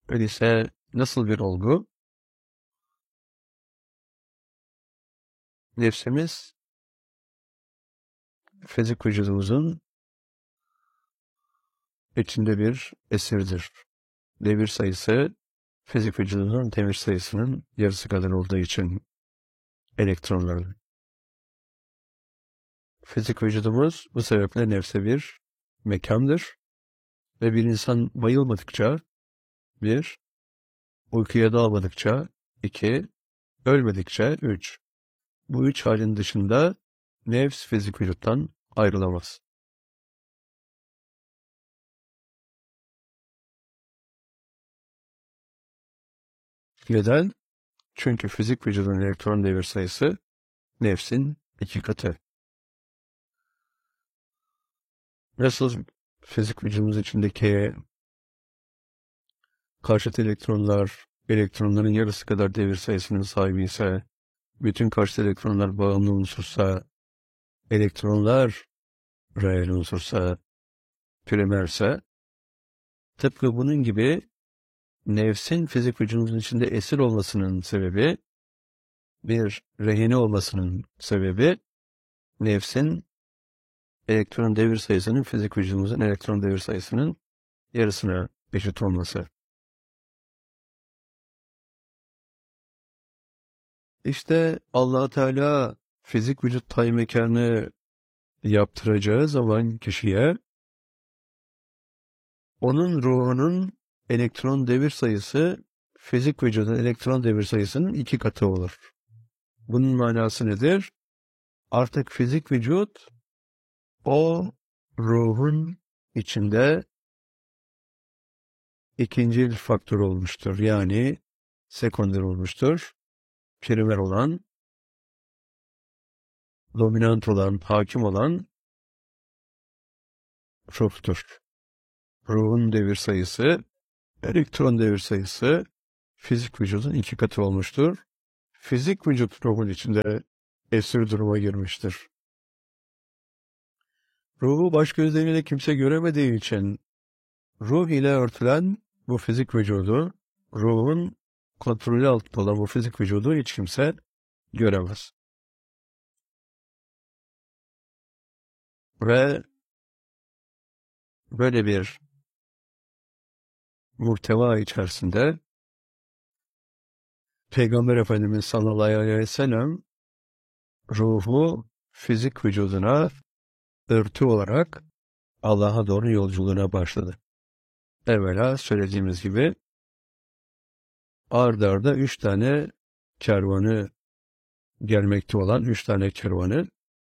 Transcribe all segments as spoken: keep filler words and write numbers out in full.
Öyleyse nasıl bir olgu? Nefsimiz fizik vücudumuzun içinde bir esirdir. Devir sayısı fizik vücudunun devir sayısının yarısı kadar olduğu için elektronların. Fizik vücudumuz bu sebeple nefse bir mekandır ve bir insan bayılmadıkça, bir, uykuya dalmadıkça, iki, ölmedikçe, üç. Bu üç halin dışında nefs fizik vücuttan ayrılamaz. Neden? Çünkü fizik vücudun elektron devir sayısı nefsin iki katı. Nasıl fizik vücudumuz içindeki karşıt elektronlar elektronların yarısı kadar devir sayısının sahibi ise, bütün karşıt elektronlar bağımlı unsursa, elektronlar reel unsursa, primerse, tıpkı bunun gibi nefsin fizik vücudumuzun içinde esir olmasının sebebi, bir rehine olmasının sebebi, nefsin elektron devir sayısının fizik vücudumuzun elektron devir sayısının yarısına eşit olması. İşte Allah Teala fizik vücut tay mekanı yaptıracağı zaman kişiye, onun ruhunun elektron devir sayısı fizik vücudun elektron devir sayısının iki katı olur. Bunun manası nedir? Artık fizik vücut o ruhun içinde ikinci faktör olmuştur. Yani sekonder olmuştur. Primer olan, dominant olan, hakim olan ruhtur. Ruhun devir sayısı, elektron devir sayısı fizik vücudun iki katı olmuştur. Fizik vücut ruhun içinde esir duruma girmiştir. Ruhu baş gözleriyle kimse göremediği için ruh ile örtülen bu fizik vücudu, ruhun kontrolü altında olan bu fizik vücudu hiç kimse göremez. Ve böyle bir muhteva içerisinde Peygamber Efendimiz sallallahu aleyhi ve sellem ruhu fizik vücuduna örtü olarak Allah'a doğru yolculuğuna başladı. Evvela söylediğimiz gibi ard arda üç tane kervanı gelmekte olan üç tane kervanı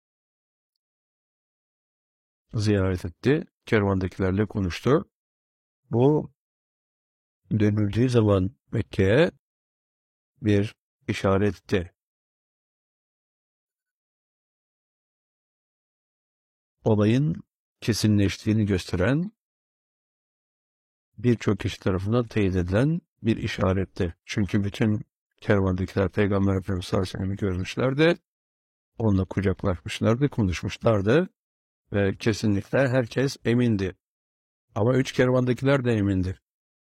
ziyaret etti. Kervandakilerle konuştu. Bu dönüldüğü zaman Mekke'ye bir işaretti. Olayın kesinleştiğini gösteren, birçok kişi tarafından teyit edilen bir işaretti. Çünkü bütün kervandakiler Peygamber Efendimiz sallallahu aleyhi ve sellem'i görmüşlerdi. Onunla kucaklaşmışlardı, konuşmuşlardı ve kesinlikle herkes emindi. Ama üç kervandakiler de emindi.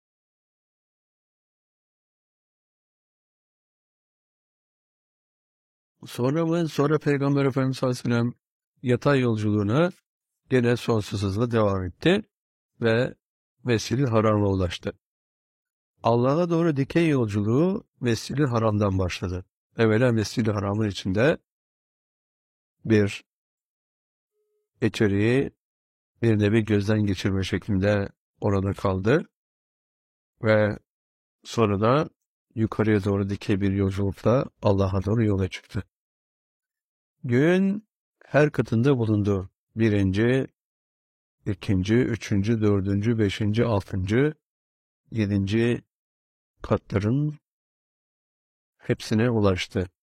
Sonra mı? Sonra Peygamber Efendimiz sallallahu aleyhi ve sellem yatay yolculuğuna gene sonsuz hızla devam etti ve Mescid-i Haram'a ulaştı. Allah'a doğru dikey yolculuğu Mescid-i Haram'dan başladı. Evvela Mescid-i Haram'ın içinde bir içeriği bir nevi gözden geçirme şeklinde orada kaldı ve sonra da yukarıya doğru dikey bir yolculukla Allah'a doğru yola çıktı. Göğün her katında bulundu. Birinci, ikinci, üçüncü, dördüncü, beşinci, altıncı, yedinci katların hepsine ulaştı.